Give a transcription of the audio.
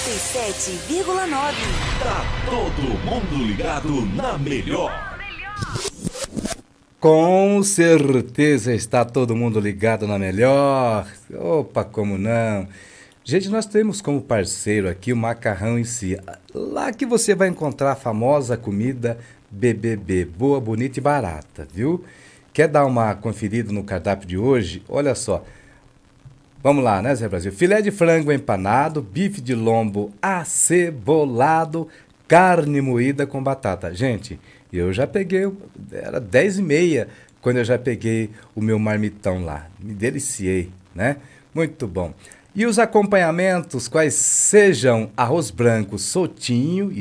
Tá todo mundo ligado na Melhor. Com certeza está todo mundo ligado na Melhor. Opa, como não? Gente, nós temos como parceiro aqui o Macarrão em Si. Lá que você vai encontrar a famosa comida BBB, boa, bonita e barata, viu? Quer dar uma conferida no cardápio de hoje? Olha só. Vamos lá, né, Zé Brasil? Filé de frango empanado, bife de lombo acebolado, carne moída com batata. Gente, eu já peguei, era 10h30 quando eu já peguei o meu marmitão lá. Me deliciei, né? Muito bom. E os acompanhamentos, quais sejam arroz branco soltinho